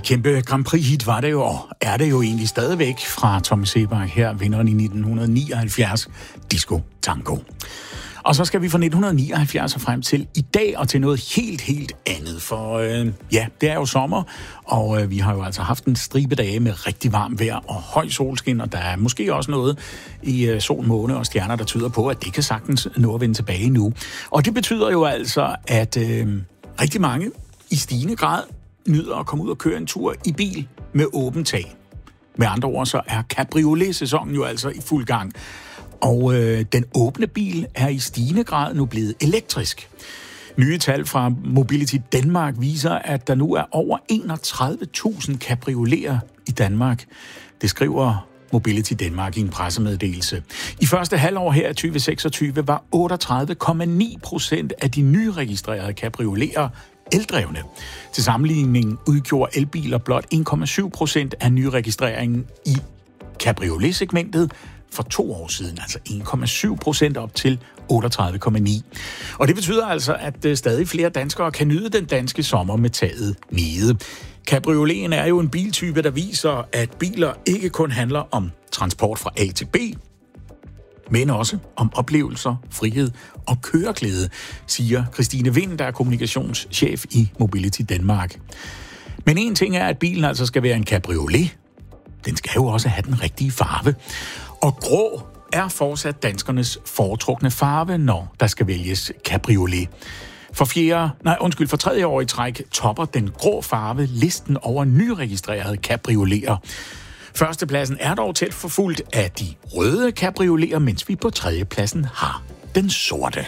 kæmpe Grand Prix-hit var det jo, og er det jo egentlig stadigvæk fra Tommy Sebak her, vinderen i 1979, Disco Tango. Og så skal vi fra 1979 og frem til i dag, og til noget helt andet, for det er jo sommer, og vi har jo altså haft en stribe dage med rigtig varmt vejr og høj solskin, og der er måske også noget i sol, måne og stjerner, der tyder på, at det kan sagtens nå at vende tilbage nu. Og det betyder jo altså, at rigtig mange i stigende grad nyder at komme ud og køre en tur i bil med åbent tag. Med andre ord, så er cabriolet-sæsonen jo altså i fuld gang. Og den åbne bil er i stigende grad nu blevet elektrisk. Nye tal fra Mobility Danmark viser, at der nu er over 31.000 cabrioleter i Danmark. Det skriver Mobility Danmark i en pressemeddelelse. I første halvår her i 2026 var 38,9% af de nyregistrerede cabrioleter eldrevne. Til sammenligning udgjorde elbiler blot 1,7% af nyregistreringen i cabriolet-segmentet for 2 år siden, altså 1,7% op til 38,9. Og det betyder altså, at stadig flere danskere kan nyde den danske sommer med taget nede. Cabrioleten er jo en biltype, der viser, at biler ikke kun handler om transport fra A til B, men også om oplevelser, frihed og køreglæde, siger Christine Vind, der er kommunikationschef i Mobility Danmark. Men en ting er, at bilen altså skal være en cabriolet. Den skal jo også have den rigtige farve. Og grå er fortsat danskernes foretrukne farve, når der skal vælges cabriolet. For 3. år i træk topper den grå farve listen over nyregistrerede cabrioleter. Førstepladsen er dog tæt forfulgt af de røde cabrioleter, mens vi på 3. pladsen har den sorte.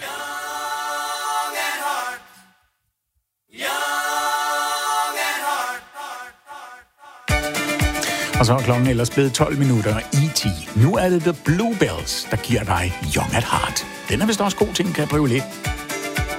Og så er klokken ellers blevet 12 minutter i 10. Nu er det The Bluebells, der giver dig Young at Heart. Den er vist også god til en cabriolet.